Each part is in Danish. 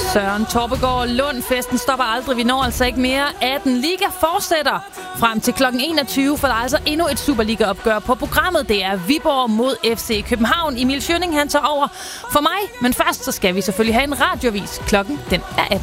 Søren Torpegaard Lund-festen stopper aldrig. Vi når altså ikke mere. 18 Liga fortsætter frem til kl. 21, for der er altså endnu et Superliga-opgør på programmet. Det er Viborg mod FC København. Emil Schønning, han tager over for mig. Men først så skal vi selvfølgelig have en radiovis. Klokken den er 18.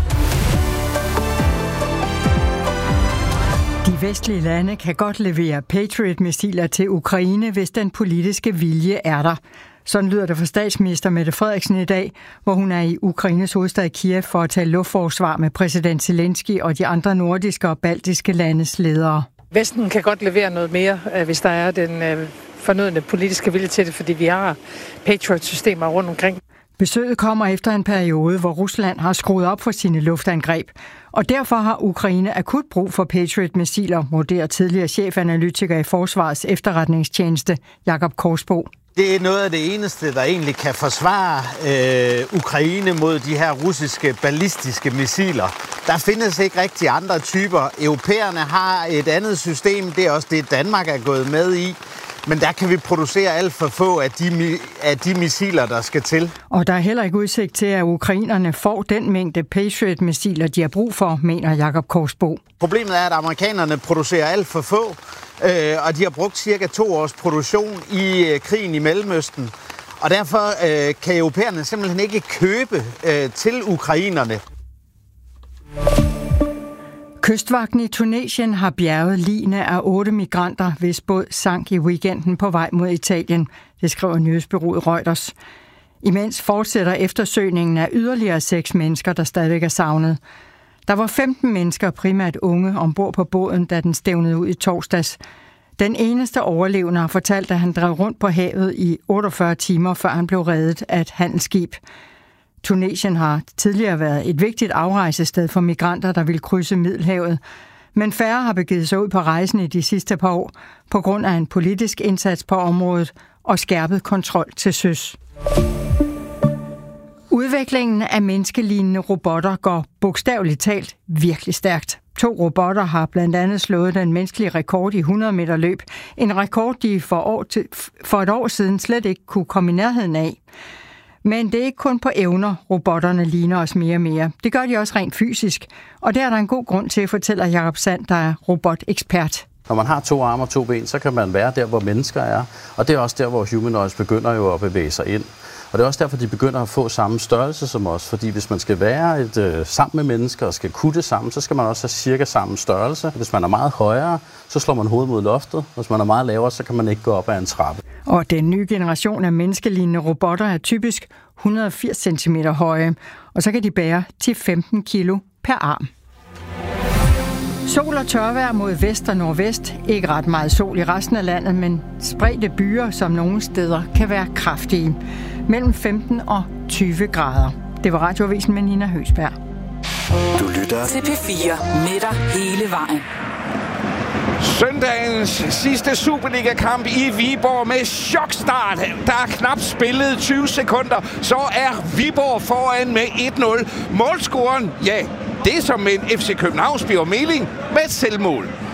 De vestlige lande kan godt levere Patriot-missiler til Ukraine, hvis den politiske vilje er der. Sådan lyder det fra statsminister Mette Frederiksen i dag, hvor hun er i Ukraines hovedstad Kiev for at tage luftforsvar med præsident Zelensky og de andre nordiske og baltiske landes ledere. Vesten kan godt levere noget mere, hvis der er den fornødne politiske vilje til det, fordi vi har Patriot-systemer rundt omkring. Besøget kommer efter en periode, hvor Rusland har skruet op for sine luftangreb. Og derfor har Ukraine akut brug for Patriot-missiler, vurderer tidligere chefanalytiker i Forsvarets efterretningstjeneste, Jakob Korsbo. Det er noget af det eneste, der egentlig kan forsvare Ukraine mod de her russiske ballistiske missiler. Der findes ikke rigtig andre typer. Europæerne har et andet system, det er også det, Danmark er gået med i. Men der kan vi producere alt for få af de missiler, der skal til. Og der er heller ikke udsigt til, at ukrainerne får den mængde Patriot-missiler, de har brug for, mener Jakob Korsbo. Problemet er, at amerikanerne producerer alt for få, og de har brugt cirka 2 års produktion i krigen i Mellemøsten. Og derfor kan europæerne simpelthen ikke købe til ukrainerne. Kystvagten i Tunesien har bjerget ligene af 8 migranter, hvis båd sank i weekenden på vej mod Italien. Det skriver nyhedsbureauet Reuters. Imens fortsætter eftersøgningen af yderligere 6 mennesker, der stadigvæk er savnet. Der var 15 mennesker, primært unge, ombord på båden, da den stævnede ud i torsdags. Den eneste overlevende har fortalt, at han drev rundt på havet i 48 timer, før han blev reddet af et handelsskib. Tunesien har tidligere været et vigtigt afrejsested for migranter, der vil krydse Middelhavet. Men færre har begivet sig ud på rejsen i de sidste par år, på grund af en politisk indsats på området og skærpet kontrol til søs. Udviklingen af menneskelignende robotter går bogstaveligt talt virkelig stærkt. 2 robotter har blandt andet slået den menneskelige rekord i 100 meter løb. En rekord, de for et år siden slet ikke kunne komme i nærheden af. Men det er ikke kun på evner, robotterne ligner os mere og mere. Det gør de også rent fysisk. Og der er der en god grund til, fortæller Jakob Sand, der er robotekspert. Når man har 2 arme og 2 ben, så kan man være der, hvor mennesker er. Og det er også der, hvor humanoids begynder jo at bevæge sig ind. Og det er også derfor, de begynder at få samme størrelse som os. Fordi hvis man skal være sammen med mennesker og skal kunne det sammen, så skal man også have cirka samme størrelse. Hvis man er meget højere, så slår man hovedet mod loftet. Hvis man er meget lavere, så kan man ikke gå op ad en trappe. Og den nye generation af menneskelignende robotter er typisk 180 cm høje. Og så kan de bære til 15 kilo per arm. Sol og tørvejr mod vest og nordvest. Ikke ret meget sol i resten af landet, men spredte byer, som nogle steder kan være kraftige. Mellem 15 og 20 grader. Det var Radioavisen med Nina Høsberg. Du lytter til P4 med dig hele vejen. Søndagens sidste Superliga-kamp i Viborg med chokstart. Der er knap spillet 20 sekunder, så er Viborg foran med 1-0. Målscoren, ja, det er som en FC Københavns Bjørn Meling med et selvmål.